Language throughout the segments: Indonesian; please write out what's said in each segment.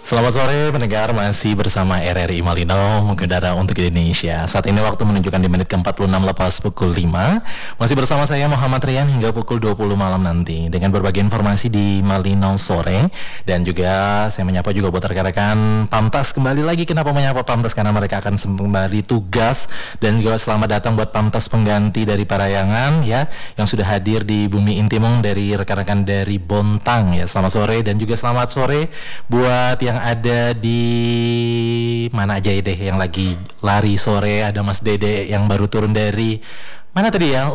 Selamat sore pendengar, masih bersama RRI Malino mengudara untuk Indonesia. Saat ini waktu menunjukkan di menit ke-46 lepas pukul 5. Masih bersama saya Muhammad Rian hingga pukul 20 malam nanti dengan berbagai informasi di Malino sore. Dan juga saya menyapa juga buat rekan-rekan Pamtas kembali lagi. Kenapa menyapa Pamtas? Karena mereka akan kembali tugas. Dan juga selamat datang buat Pamtas pengganti dari Parayangan ya, yang sudah hadir di Bumi Intimung dari rekan-rekan dari Bontang ya. Selamat sore dan juga selamat sore buat yang ada di mana aja ya deh yang lagi lari sore. Ada Mas Dede yang baru turun dari mana tadi ya,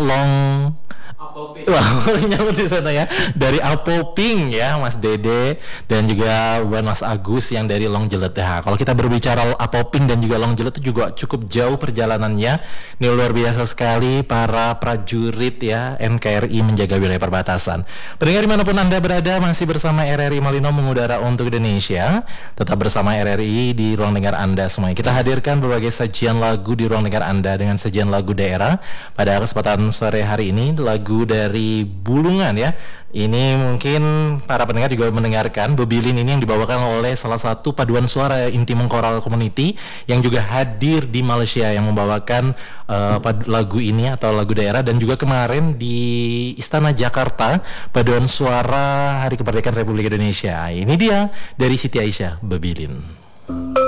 wah, nyamuk di sana ya, dari Apoping ya Mas Dede, dan juga buat Mas Agus yang dari Longjelet ya. Kalau kita berbicara Apoping dan juga Longjelet itu juga cukup jauh perjalanannya. Ini luar biasa sekali para prajurit ya NKRI menjaga wilayah perbatasan. Pendengar dimanapun Anda berada, masih bersama RRI Malino mengudara untuk Indonesia. Tetap bersama RRI di ruang dengar Anda semuanya. Kita hadirkan berbagai sajian lagu di ruang dengar Anda dengan sajian lagu daerah. Pada kesempatan sore hari ini lagu dari Bulungan ya. Ini mungkin para pendengar juga mendengarkan Bebilin ini yang dibawakan oleh salah satu paduan suara Intimung Choral Community yang juga hadir di Malaysia yang membawakan lagu ini atau lagu daerah. Dan juga kemarin di Istana Jakarta paduan suara Hari Kemerdekaan Republik Indonesia. Ini dia dari Siti Aisyah, Bebilin.